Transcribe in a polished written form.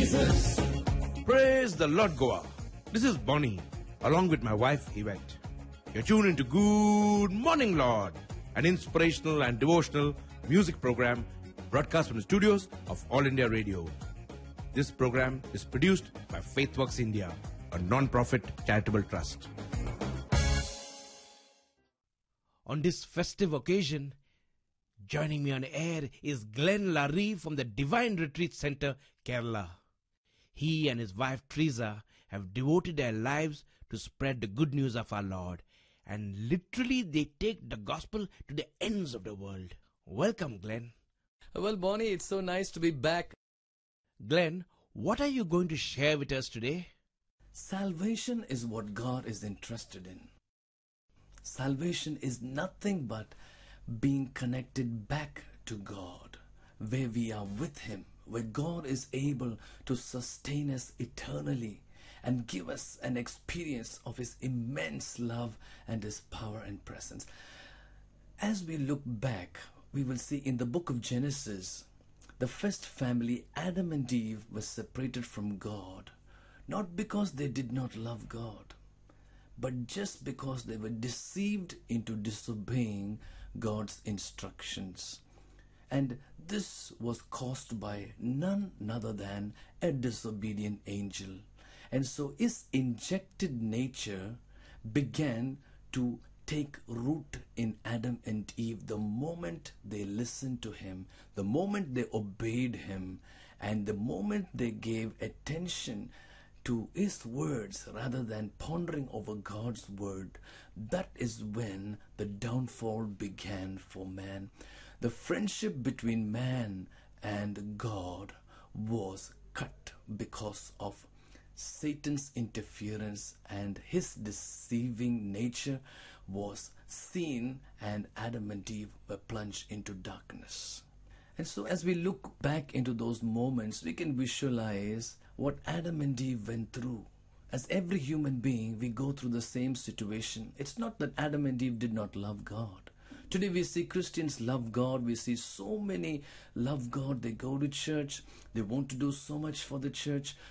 Praise the Lord, Goa. This is Bonnie, along with my wife, Yvette. You're tuned into Good Morning, Lord, an inspirational and devotional music program broadcast from the studios of All India Radio. This program is produced by FaithWorks India, a non-profit charitable trust. On this festive occasion, joining me on air is Glenn Larry from the Divine Retreat Center, Kerala. He and his wife Teresa have devoted their lives to spread the good news of our Lord, and literally they take the gospel to the ends of the world. Welcome, Glenn. Well, Bonnie, it's so nice to be back. Glenn, what are you going to share with us today? Salvation is what God is interested in. Salvation is nothing but being connected back to God, where we are with Him, where God is able to sustain us eternally and give us an experience of His immense love and His power and presence. As we look back, we will see in the book of Genesis, the first family, Adam and Eve, were separated from God, not because they did not love God, but just because they were deceived into disobeying God's instructions. And this was caused by none other than a disobedient angel. And so his injected nature began to take root in Adam and Eve the moment they listened to him, the moment they obeyed him, and the moment they gave attention to his words rather than pondering over God's word. That is when the downfall began for man. The friendship between man and God was cut because of Satan's interference, and his deceiving nature was seen, and Adam and Eve were plunged into darkness. And so as we look back into those moments, we can visualize what Adam and Eve went through. As every human being, we go through the same situation. It's not that Adam and Eve did not love God. Today we see Christians love God. We see so many love God. They go to church. They want to do so much for the church.